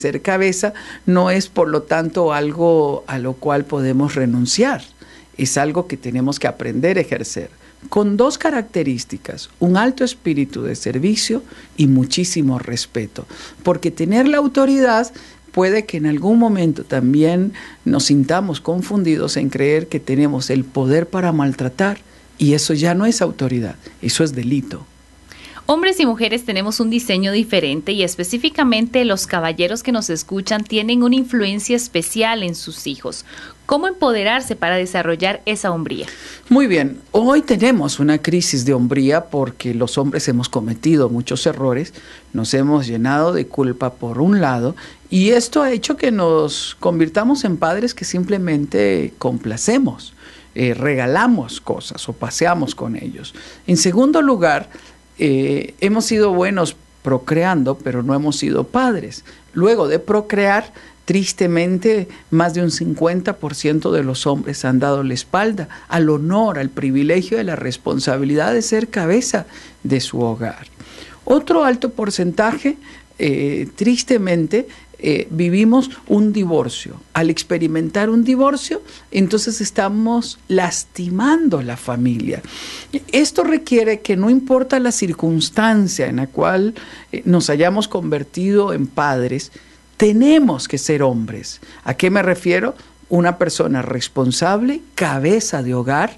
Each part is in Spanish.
Ser cabeza no es, por lo tanto, algo a lo cual podemos renunciar. Es algo que tenemos que aprender a ejercer, con dos características: un alto espíritu de servicio y muchísimo respeto. Porque tener la autoridad puede que en algún momento también nos sintamos confundidos en creer que tenemos el poder para maltratar, y eso ya no es autoridad, eso es delito. Hombres y mujeres tenemos un diseño diferente y específicamente los caballeros que nos escuchan tienen una influencia especial en sus hijos. ¿Cómo empoderarse para desarrollar esa hombría? Muy bien, hoy tenemos una crisis de hombría porque los hombres hemos cometido muchos errores, nos hemos llenado de culpa por un lado, y esto ha hecho que nos convirtamos en padres que simplemente complacemos, regalamos cosas o paseamos con ellos. En segundo lugar, hemos sido buenos procreando, pero no hemos sido padres. Luego de procrear, tristemente, más de un 50% de los hombres han dado la espalda al honor, al privilegio de la responsabilidad de ser cabeza de su hogar. Otro alto porcentaje, tristemente, vivimos un divorcio. Al experimentar un divorcio, entonces estamos lastimando la familia. Esto requiere que, no importa la circunstancia en la cual nos hayamos convertido en padres, tenemos que ser hombres. ¿A qué me refiero? Una persona responsable, cabeza de hogar,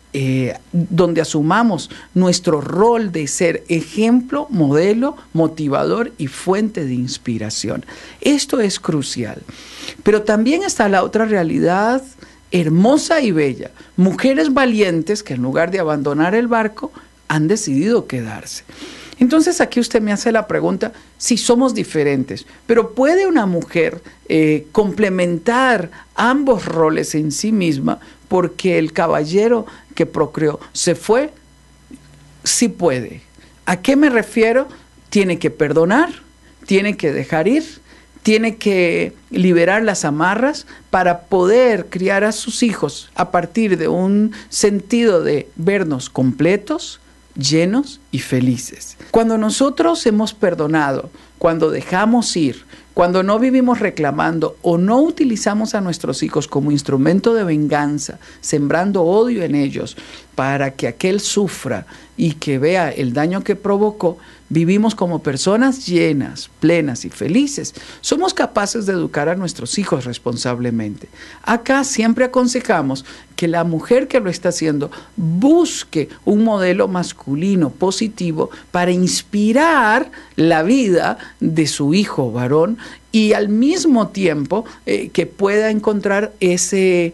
donde asumamos nuestro rol de ser ejemplo, modelo, motivador y fuente de inspiración. Esto es crucial. Pero también está la otra realidad hermosa y bella: mujeres valientes que en lugar de abandonar el barco han decidido quedarse. Entonces aquí usted me hace la pregunta: si somos diferentes, pero ¿puede una mujer complementar ambos roles en sí misma porque el caballero que procreó se fue? Sí puede. ¿A qué me refiero? Tiene que perdonar, tiene que dejar ir, tiene que liberar las amarras para poder criar a sus hijos a partir de un sentido de vernos completos, llenos y felices. Cuando nosotros hemos perdonado, cuando dejamos ir, cuando no vivimos reclamando o no utilizamos a nuestros hijos como instrumento de venganza, sembrando odio en ellos para que aquel sufra y que vea el daño que provocó, vivimos como personas llenas, plenas y felices. Somos capaces de educar a nuestros hijos responsablemente. Acá siempre aconsejamos que la mujer que lo está haciendo busque un modelo masculino positivo para inspirar la vida de su hijo varón, y al mismo tiempo que pueda encontrar ese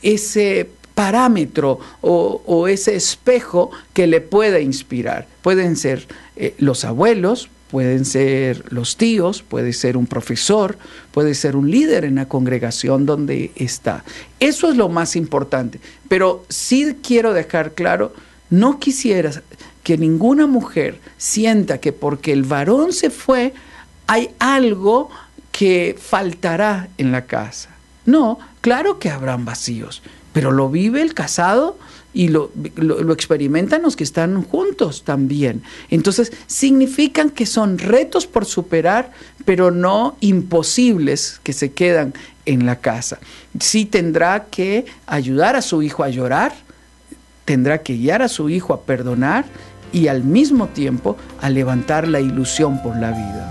parámetro o ese espejo que le pueda inspirar. Pueden ser los abuelos, pueden ser los tíos, puede ser un profesor, puede ser un líder en la congregación donde está. Eso es lo más importante. Pero sí quiero dejar claro, no quisiera que ninguna mujer sienta que porque el varón se fue, hay algo que faltará en la casa. No, claro que habrán vacíos, pero lo vive el casado y lo experimentan los que están juntos también. Entonces, significan que son retos por superar, pero no imposibles que se quedan en la casa. Sí tendrá que ayudar a su hijo a llorar, tendrá que guiar a su hijo a perdonar y al mismo tiempo a levantar la ilusión por la vida.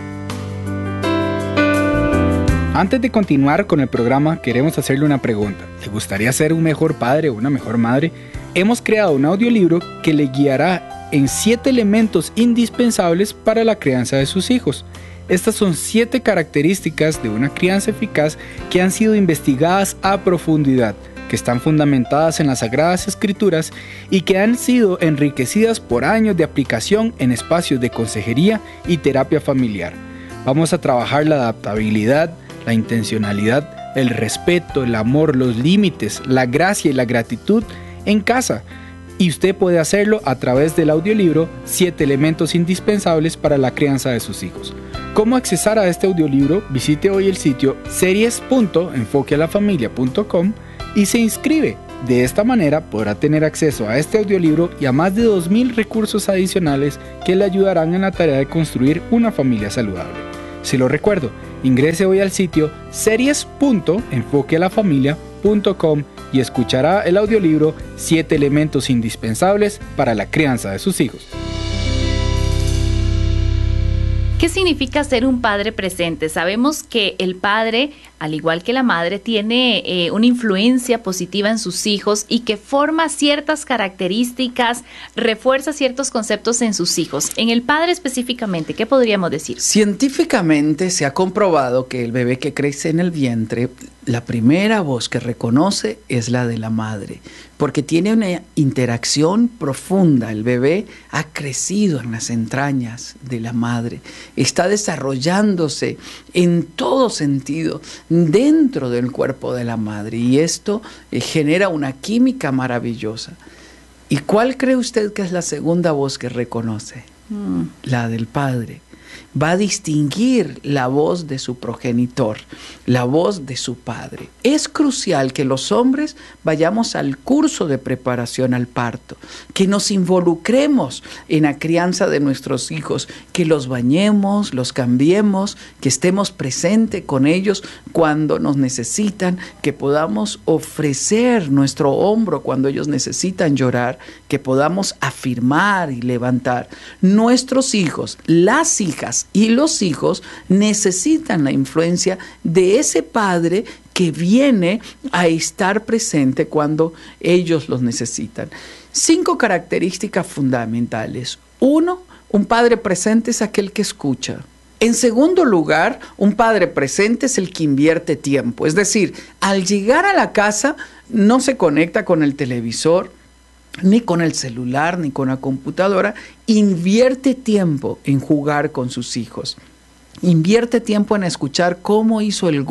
Antes de continuar con el programa, queremos hacerle una pregunta. ¿Le gustaría ser un mejor padre o una mejor madre? Hemos creado un audiolibro que le guiará en 7 elementos indispensables para la crianza de sus hijos. Estas son 7 características de una crianza eficaz que han sido investigadas a profundidad, que están fundamentadas en las Sagradas Escrituras y que han sido enriquecidas por años de aplicación en espacios de consejería y terapia familiar. Vamos a trabajar la adaptabilidad, la intencionalidad, el respeto, el amor, los límites, la gracia y la gratitud en casa. Y usted puede hacerlo a través del audiolibro 7 elementos indispensables para la crianza de sus hijos. ¿Cómo accesar a este audiolibro? Visite hoy el sitio series.enfoquealafamilia.com y se inscribe. De esta manera podrá tener acceso a este audiolibro y a más de 2,000 recursos adicionales que le ayudarán en la tarea de construir una familia saludable. Si lo recuerdo, ingrese hoy al sitio series.enfoquealafamilia.com y escuchará el audiolibro 7 elementos indispensables para la crianza de sus hijos. ¿Qué significa ser un padre presente? Sabemos que el padre, al igual que la madre, tiene una influencia positiva en sus hijos y que forma ciertas características, refuerza ciertos conceptos en sus hijos. En el padre específicamente, ¿qué podríamos decir? Científicamente se ha comprobado que el bebé que crece en el vientre, la primera voz que reconoce es la de la madre, porque tiene una interacción profunda. El bebé ha crecido en las entrañas de la madre, está desarrollándose en todo sentido dentro del cuerpo de la madre, y esto genera una química maravillosa. ¿Y cuál cree usted que es la segunda voz que reconoce? La del padre. Va a distinguir la voz de su progenitor, la voz de su padre. Es crucial que los hombres vayamos al curso de preparación al parto, que nos involucremos en la crianza de nuestros hijos, que los bañemos, los cambiemos, que estemos presentes con ellos cuando nos necesitan, que podamos ofrecer nuestro hombro cuando ellos necesitan llorar, que podamos afirmar y levantar. Nuestros hijos, las hijas y los hijos necesitan la influencia de ese padre que viene a estar presente cuando ellos los necesitan. 5 características fundamentales. 1, un padre presente es aquel que escucha. En segundo lugar, un padre presente es el que invierte tiempo. Es decir, al llegar a la casa no se conecta con el televisor, ni con el celular, ni con la computadora. Invierte tiempo en jugar con sus hijos. Invierte tiempo en escuchar cómo hizo el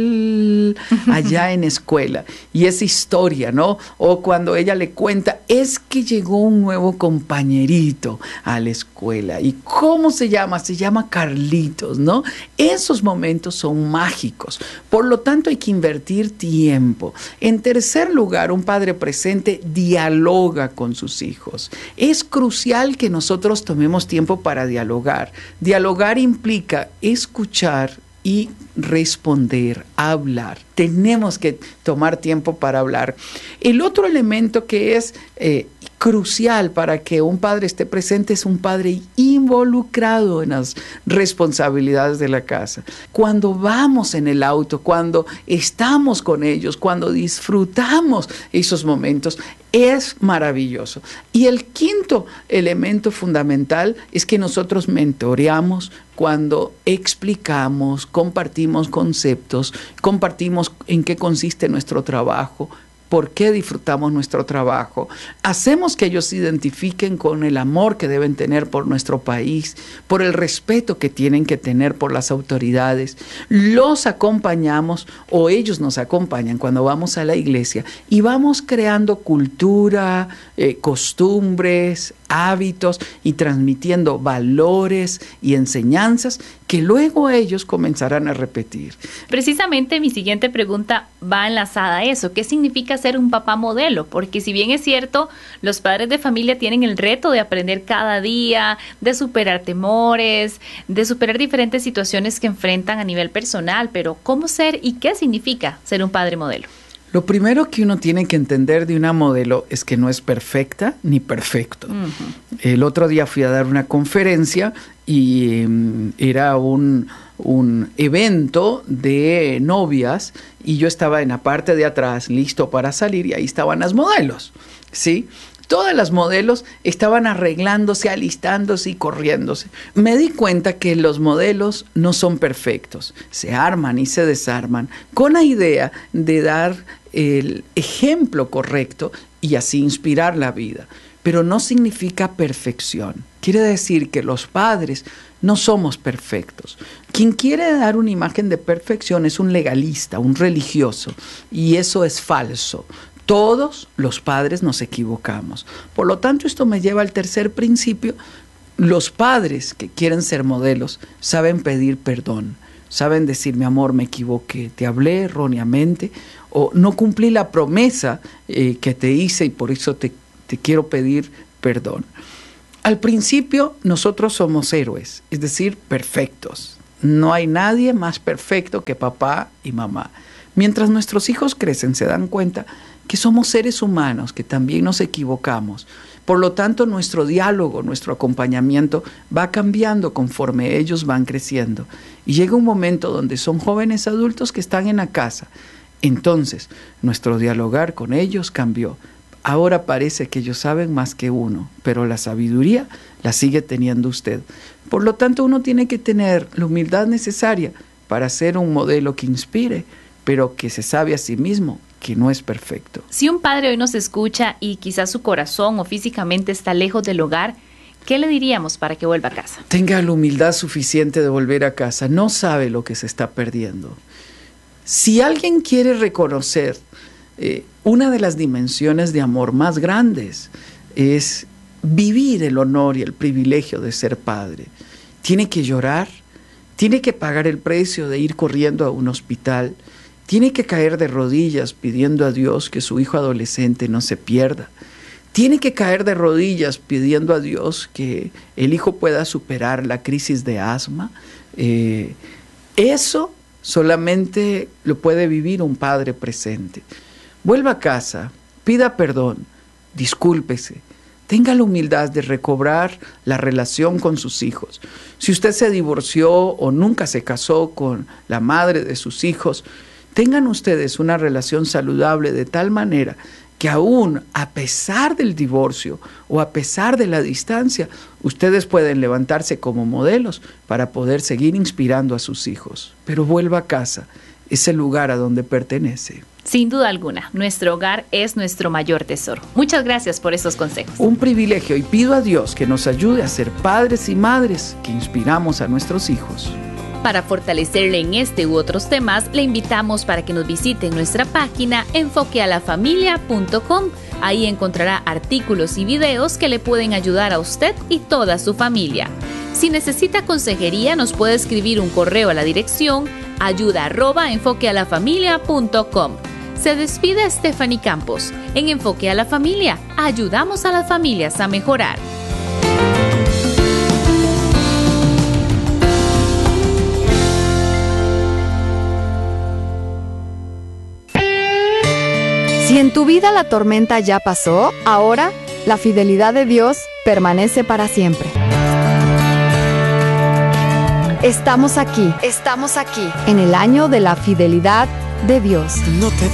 gol allá en escuela. Y esa historia, ¿no? O cuando ella le cuenta, es que llegó un nuevo compañerito a la escuela. ¿Y cómo se llama? Se llama Carlitos, ¿no? Esos momentos son mágicos. Por lo tanto, hay que invertir tiempo. En tercer lugar, un padre presente dialoga con sus hijos. Es crucial que nosotros tomemos tiempo para dialogar. Dialogar implica escuchar y responder, hablar. Tenemos que tomar tiempo para hablar. El otro elemento que es crucial para que un padre esté presente es un padre involucrado en las responsabilidades de la casa. Cuando vamos en el auto, cuando estamos con ellos, cuando disfrutamos esos momentos, es maravilloso. Y el quinto elemento fundamental es que nosotros mentoreamos cuando explicamos, compartimos conceptos, compartimos en qué consiste nuestro trabajo, por qué disfrutamos nuestro trabajo. Hacemos que ellos se identifiquen con el amor que deben tener por nuestro país, por el respeto que tienen que tener por las autoridades. Los acompañamos o ellos nos acompañan cuando vamos a la iglesia y vamos creando cultura, costumbres, hábitos y transmitiendo valores y enseñanzas que luego ellos comenzarán a repetir. Precisamente mi siguiente pregunta va enlazada a eso. ¿Qué significa ser un papá modelo? Porque si bien es cierto, los padres de familia tienen el reto de aprender cada día, de superar temores, de superar diferentes situaciones que enfrentan a nivel personal, pero ¿cómo ser y qué significa ser un padre modelo? Lo primero que uno tiene que entender de una modelo es que no es perfecta ni perfecto. Uh-huh. El otro día fui a dar una conferencia y era un evento de novias y yo estaba en la parte de atrás listo para salir y ahí estaban las modelos, ¿sí? Todas las modelos estaban arreglándose, alistándose y corriéndose. Me di cuenta que los modelos no son perfectos. Se arman y se desarman con la idea de dar el ejemplo correcto y así inspirar la vida. Pero no significa perfección. Quiere decir que los padres no somos perfectos. Quien quiere dar una imagen de perfección es un legalista, un religioso, y eso es falso. Todos los padres nos equivocamos. Por lo tanto, esto me lleva al tercer principio. Los padres que quieren ser modelos saben pedir perdón, saben decir, mi amor, me equivoqué, te hablé erróneamente o no cumplí la promesa que te hice y por eso te quiero pedir perdón. Al principio nosotros somos héroes, es decir, perfectos. No hay nadie más perfecto que papá y mamá. Mientras nuestros hijos crecen, se dan cuenta que somos seres humanos, que también nos equivocamos. Por lo tanto, nuestro diálogo, nuestro acompañamiento va cambiando conforme ellos van creciendo. Y llega un momento donde son jóvenes adultos que están en la casa. Entonces, nuestro dialogar con ellos cambió. Ahora parece que ellos saben más que uno, pero la sabiduría la sigue teniendo usted. Por lo tanto, uno tiene que tener la humildad necesaria para ser un modelo que inspire, pero que se sabe a sí mismo que no es perfecto. Si un padre hoy nos escucha y quizás su corazón o físicamente está lejos del hogar, ¿qué le diríamos para que vuelva a casa? Tenga la humildad suficiente de volver a casa. No sabe lo que se está perdiendo. Si alguien quiere reconocer una de las dimensiones de amor más grandes es vivir el honor y el privilegio de ser padre. Tiene que llorar, tiene que pagar el precio de ir corriendo a un hospital, tiene que caer de rodillas pidiendo a Dios que su hijo adolescente no se pierda. Tiene que caer de rodillas pidiendo a Dios que el hijo pueda superar la crisis de asma. Eso solamente lo puede vivir un padre presente. Vuelva a casa, pida perdón, discúlpese, tenga la humildad de recobrar la relación con sus hijos. Si usted se divorció o nunca se casó con la madre de sus hijos, tengan ustedes una relación saludable de tal manera que aún a pesar del divorcio o a pesar de la distancia, ustedes pueden levantarse como modelos para poder seguir inspirando a sus hijos. Pero vuelva a casa, es el lugar a donde pertenece. Sin duda alguna, nuestro hogar es nuestro mayor tesoro. Muchas gracias por esos consejos. Un privilegio, y pido a Dios que nos ayude a ser padres y madres que inspiramos a nuestros hijos. Para fortalecerle en este u otros temas, le invitamos para que nos visite en nuestra página enfoquealafamilia.com. Ahí encontrará artículos y videos que le pueden ayudar a usted y toda su familia. Si necesita consejería, nos puede escribir un correo a la dirección ayuda@enfoquealafamilia.com. Se despide Stephanie Campos. En Enfoque a la Familia, ayudamos a las familias a mejorar. Si en tu vida la tormenta ya pasó, ahora la fidelidad de Dios permanece para siempre. Estamos aquí, en el año de la fidelidad de Dios. No te